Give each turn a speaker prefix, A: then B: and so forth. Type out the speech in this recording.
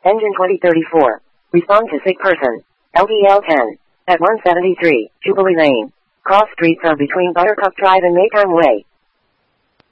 A: Engine 2034. Respond to sick person. LDL 10. At 173, Jubilee Lane. Cross streets are between Buttercup Drive and Maytown Way.